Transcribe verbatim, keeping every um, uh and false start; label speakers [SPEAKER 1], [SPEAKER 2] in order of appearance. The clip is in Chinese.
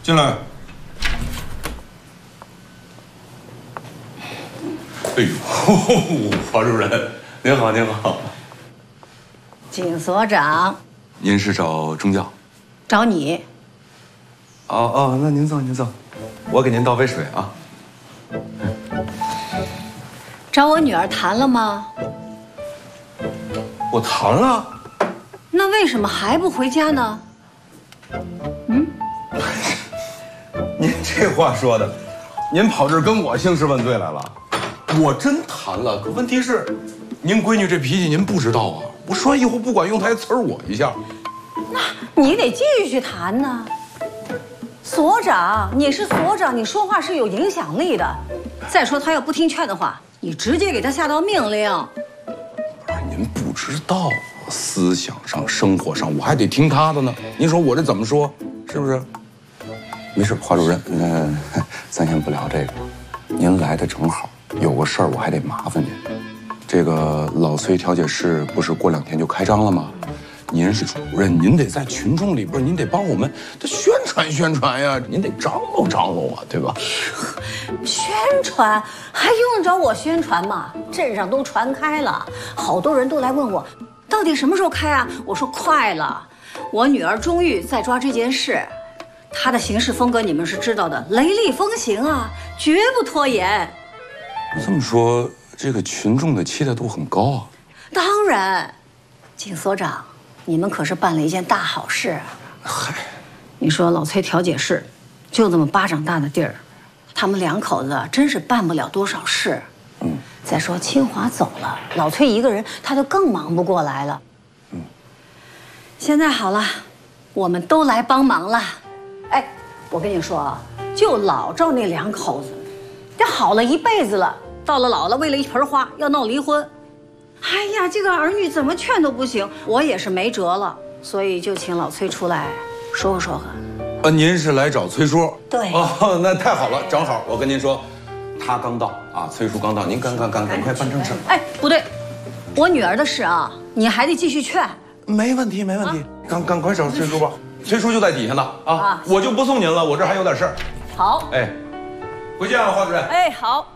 [SPEAKER 1] 进来。哎呦，华主任，您好，您好。
[SPEAKER 2] 景所长，
[SPEAKER 1] 您是找中教？
[SPEAKER 2] 找你。
[SPEAKER 1] 哦哦，那您坐，您坐，我给您倒杯水啊。
[SPEAKER 2] 找我女儿谈了吗？
[SPEAKER 1] 我谈了。
[SPEAKER 2] 那为什么还不回家呢？嗯，
[SPEAKER 1] 您这话说的，您跑这儿跟我兴师问罪来了？我真谈了，可问题是，您闺女这脾气您不知道啊。我说完以后不管用，她还呲儿我一下。
[SPEAKER 2] 那你得继续谈呢。所长，你是所长，你说话是有影响力的。再说他要不听劝的话，你直接给他下道命令。
[SPEAKER 1] 不是您不知道，思想上、生活上，我还得听他的呢。您说我这怎么说？是不是？没事，华主任，那咱先不聊这个。您来的正好，有个事儿我还得麻烦您。这个老崔调解室不是过两天就开张了吗？您是主任，您得在群众里边，您得帮我们这宣传宣传呀，您得张罗张罗啊，对吧？
[SPEAKER 2] 宣传还用得着我宣传吗？镇上都传开了，好多人都来问我，到底什么时候开啊？我说快了。我女儿钟玉在抓这件事，她的行事风格你们是知道的，雷厉风行啊，绝不拖延。
[SPEAKER 1] 这么说，这个群众的期待度很高啊。
[SPEAKER 2] 当然，景所长。你们可是办了一件大好事。
[SPEAKER 1] 嗨，
[SPEAKER 2] 你说老崔调解室，就这么巴掌大的地儿，他们两口子真是办不了多少事。嗯，再说清华走了，老崔一个人他就更忙不过来了。嗯，现在好了，我们都来帮忙了。哎，我跟你说啊，就老赵那两口子，这好了一辈子了，到了老了为了一盆花要闹离婚。哎呀，这个儿女怎么劝都不行，我也是没辙了，所以就请老崔出来说和说和。
[SPEAKER 1] 呃，您是来找崔叔？
[SPEAKER 2] 对。
[SPEAKER 1] 哦，那太好了，正好我跟您说，他刚到啊，崔叔刚到，您赶赶赶赶快办正事。
[SPEAKER 2] 哎，不对，我女儿的事啊，你还得继续劝。
[SPEAKER 1] 没问题，没问题，赶赶快找崔叔吧，崔叔就在底下呢啊，我就不送您了，我这还有点事儿。
[SPEAKER 2] 好。
[SPEAKER 1] 哎，回见啊，华主任。
[SPEAKER 2] 哎，好。